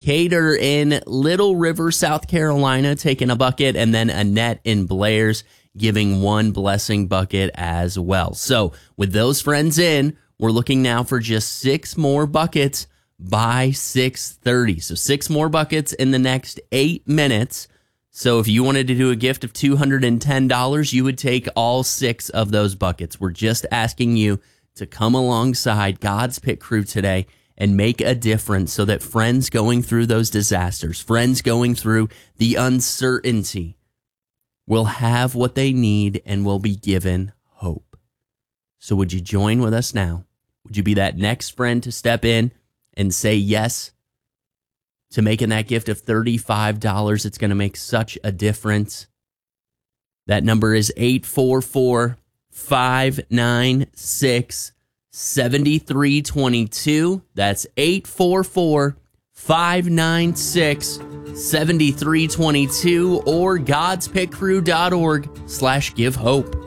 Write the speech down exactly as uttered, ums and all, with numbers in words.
Cater in Little River, South Carolina, taking a bucket, and then Annette in Blair's giving one blessing bucket as well. So with those friends in, we're looking now for just six more buckets by six thirty. So six more buckets in the next eight minutes. So if you wanted to do a gift of two hundred ten dollars, you would take all six of those buckets. We're just asking you to come alongside God's Pit Crew today and make a difference so that friends going through those disasters, friends going through the uncertainty, will have what they need and will be given hope. So would you join with us now? Would you be that next friend to step in and say yes to making that gift of thirty-five dollars? It's going to make such a difference. That number is eight four four, five nine six, seven three two two. That's eight four four, five nine six, seven three two two or godspitcrew.org slash give hope.